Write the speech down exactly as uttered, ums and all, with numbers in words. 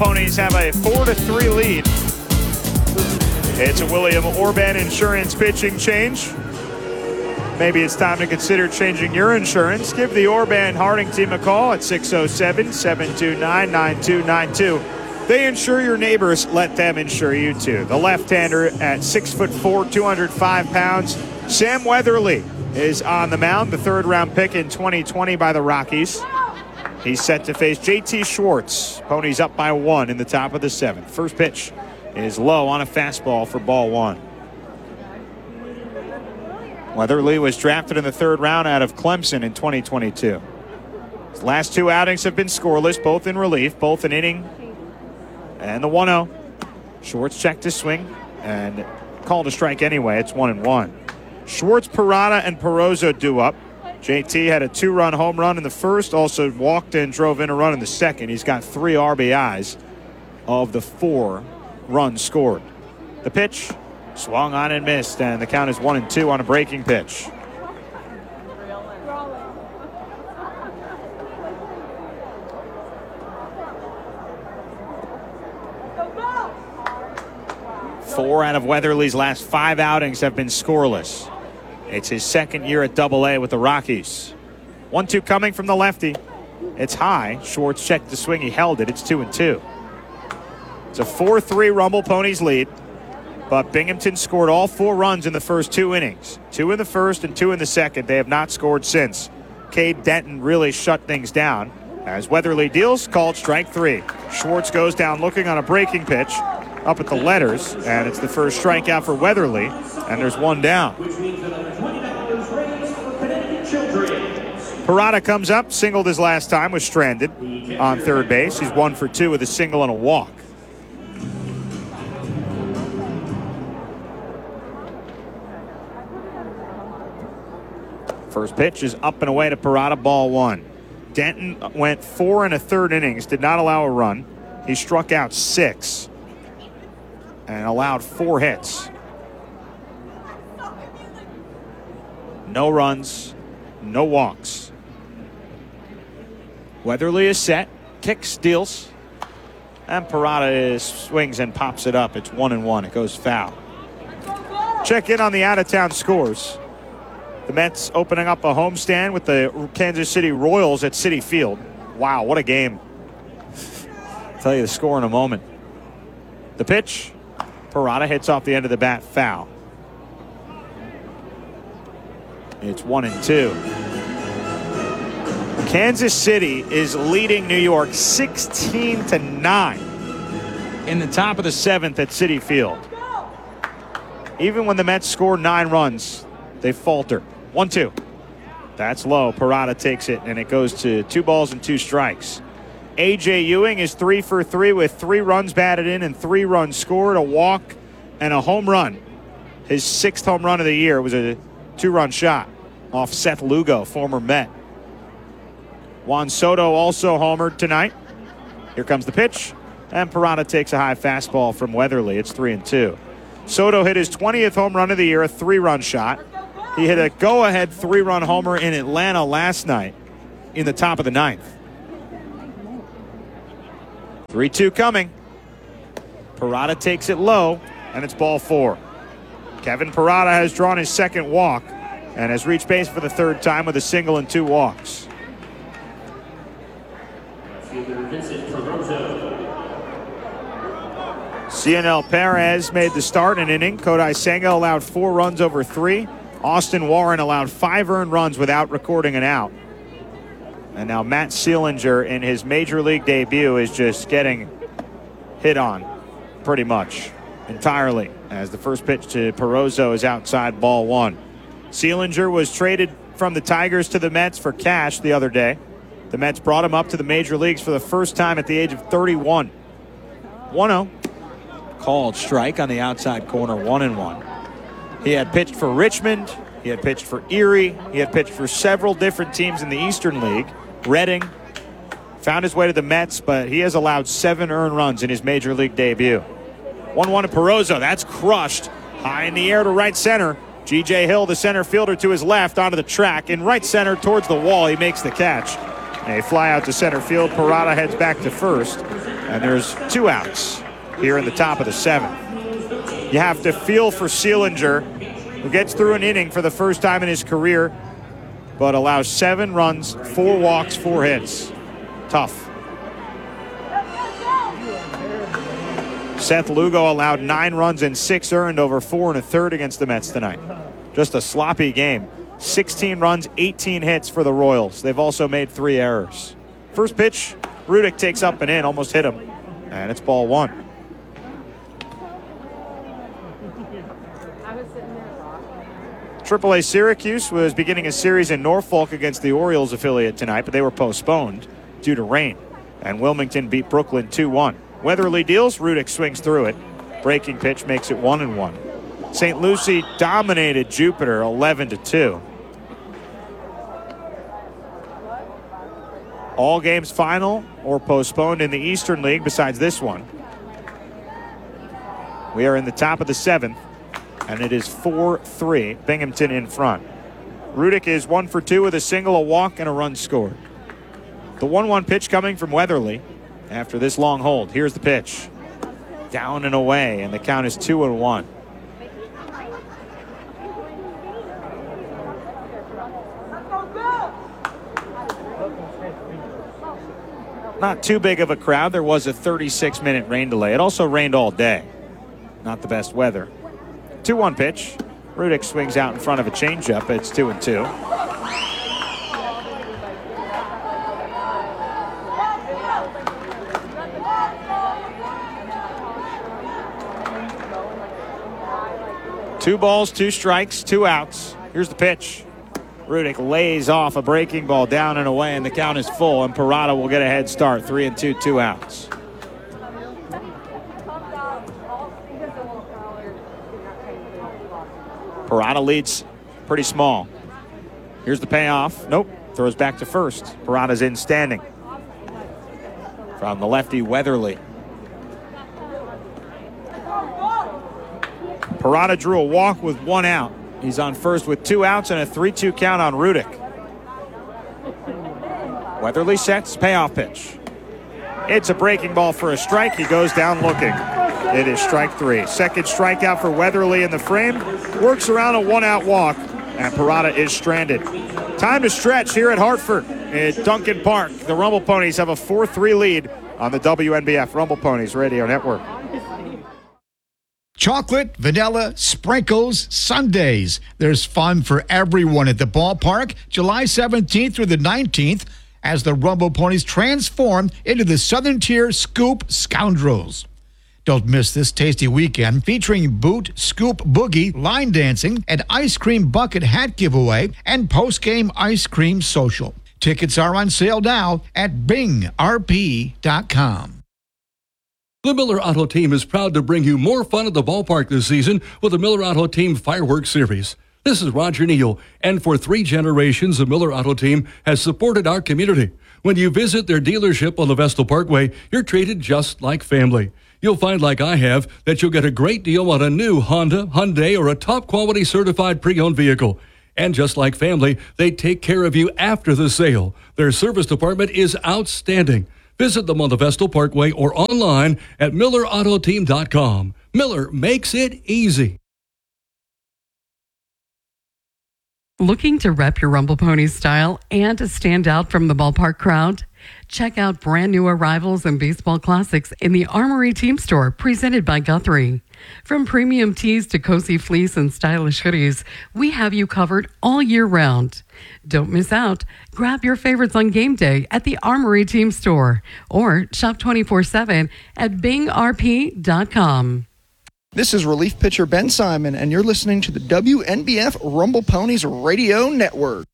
Ponies have a four to three lead. It's a William Orban Insurance pitching change. Maybe it's time to consider changing your insurance. Give the Orban Harding team a call at six oh seven, seven two nine, nine two nine two. They insure your neighbors. Let them insure you too. The left-hander at six foot four, two hundred five pounds. Sam Weatherly is on the mound, the third round pick in twenty twenty by the Rockies. He's set to face J T Schwartz. Ponies up by one in the top of the seventh. First pitch is low on a fastball for ball one. Weatherly was drafted in the third round out of Clemson in twenty twenty-two. His last two outings have been scoreless, both in relief, both an inning and the one oh. Schwartz checked his swing and called a strike anyway. It's one and one. Schwartz, Parada, and Porozo due up. J T had a two-run home run in the first, also walked and drove in a run in the second. He's got three R B Is of the four runs scored. The pitch swung on and missed, and the count is one and two on a breaking pitch. Four out of Weatherly's last five outings have been scoreless. It's his second year at Double A with the Rockies. one two coming from the lefty. It's high. Schwartz checked the swing. He held it. It's two and two. It's a four three Rumble Ponies lead. But Binghamton scored all four runs in the first two innings. Two in the first and two in the second. They have not scored since. Cade Denton really shut things down. As Weatherly deals, called strike three. Schwartz goes down looking on a breaking pitch up at the letters, and it's the first strikeout for Weatherly, and there's one down. Parada comes up, singled his last time, was stranded on third base. He's one for two with a single and a walk. First pitch is up and away to Parada, ball one. Denton went four and a third innings, did not allow a run. He struck out six and allowed four hits. No runs, no walks. Weatherly is set, kicks, deals, and Parada is, swings and pops it up. It's one and one. It goes foul. Check in on the out-of-town scores. The Mets opening up a homestand with the Kansas City Royals at Citi Field. Wow, what a game. I'll tell you the score in a moment. The pitch, Parada hits off the end of the bat, foul. It's one and two. Kansas City is leading New York sixteen to nine in the top of the seventh at Citi Field. Even when the Mets score nine runs, they falter. one two. That's low. Parada takes it, and it goes to two balls and two strikes. A J Ewing is three for three with three runs batted in and three runs scored, a walk, and a home run. His sixth home run of the year was a two-run shot off Seth Lugo, former Met. Juan Soto also homered tonight. Here comes the pitch, and Parada takes a high fastball from Weatherly. It's three and two. Soto hit his twentieth home run of the year, a three-run shot. He hit a go-ahead three-run homer in Atlanta last night in the top of the ninth. three two coming. Parada takes it low, and it's ball four. Kevin Parada has drawn his second walk and has reached base for the third time with a single and two walks. Cionel Perez made the start in an inning. Kodai Senga allowed four runs over three. Austin Warren allowed five earned runs without recording an out. And now Matt Seelinger in his major league debut is just getting hit on pretty much entirely as the first pitch to Porozo is outside, ball one. Seelinger was traded from the Tigers to the Mets for cash the other day. The Mets brought him up to the major leagues for the first time at the age of thirty-one. one oh. Called strike on the outside corner, one and one. He had pitched for Richmond. He had pitched for Erie. He had pitched for several different teams in the Eastern League. Reading. Found his way to the Mets, but he has allowed seven earned runs in his major league debut. one one to Porozo. That's crushed. High in the air to right center. G J Hill, the center fielder, to his left onto the track. In right center towards the wall, he makes the catch. A fly out to center field. Parada heads back to first. And there's two outs here in the top of the seventh. You have to feel for Seelinger, who gets through an inning for the first time in his career, but allows seven runs, four walks, four hits. Tough. Seth Lugo allowed nine runs and six earned over four and a third against the Mets tonight. Just a sloppy game. sixteen runs, eighteen hits for the Royals. They've also made three errors. First pitch, Rudick takes up and in, almost hit him. And it's ball one. triple A Syracuse was beginning a series in Norfolk against the Orioles affiliate tonight, but they were postponed due to rain. And Wilmington beat Brooklyn two one. Weatherly deals, Rudick swings through it. Breaking pitch makes it one and one. Saint Lucie dominated Jupiter eleven to two. All games final or postponed in the Eastern League besides this one. We are in the top of the seventh, and it is four three, Binghamton in front. Rudick is one for two with a single, a walk, and a run scored. The one one pitch coming from Weatherly after this long hold. Here's the pitch. Down and away, and the count is two and one. Not too big of a crowd. There was a thirty-six minute rain delay. It also rained all day. Not the best weather. two one pitch. Rudick swings out in front of a changeup. It's two and two. Two balls, two strikes, two outs. Here's the pitch. Rudick lays off a breaking ball down and away, and the count is full, and Parada will get a head start. Three and two, two outs. Parada leads pretty small. Here's the payoff. Nope. Throws back to first. Parada's in standing. From the lefty, Weatherly. Parada drew a walk with one out. He's on first with two outs and a three two count on Rudick. Weatherly sets, payoff pitch. It's a breaking ball for a strike. He goes down looking. It is strike three. Second strikeout for Weatherly in the frame. Works around a one-out walk, and Parada is stranded. Time to stretch here at Hartford at Duncan Park. The Rumble Ponies have a four three lead on the W N B F Rumble Ponies Radio Network. Chocolate, vanilla, sprinkles, sundaes. There's fun for everyone at the ballpark July seventeenth through the nineteenth as the Rumble Ponies transform into the Southern Tier Scoop Scoundrels. Don't miss this tasty weekend featuring Boot, Scoop Boogie, line dancing, an ice cream bucket hat giveaway, and post-game ice cream social. Tickets are on sale now at bing r p dot com. The Miller Auto Team is proud to bring you more fun at the ballpark this season with the Miller Auto Team Fireworks Series. This is Roger Neal, and for three generations, the Miller Auto Team has supported our community. When you visit their dealership on the Vestal Parkway, you're treated just like family. You'll find, like I have, that you'll get a great deal on a new Honda, Hyundai, or a top-quality certified pre-owned vehicle. And just like family, they take care of you after the sale. Their service department is outstanding. Visit them on the Vestal Parkway or online at miller auto team dot com. Miller makes it easy. Looking to rep your Rumble Ponies style and to stand out from the ballpark crowd? Check out brand new arrivals and baseball classics in the Armory Team Store, presented by Guthrie. From premium tees to cozy fleece and stylish hoodies, we have you covered all year round. Don't miss out. Grab your favorites on game day at the Armory Team Store or shop twenty-four seven at bing r p dot com. This is relief pitcher Ben Simon, and you're listening to the W N B F Rumble Ponies Radio Network.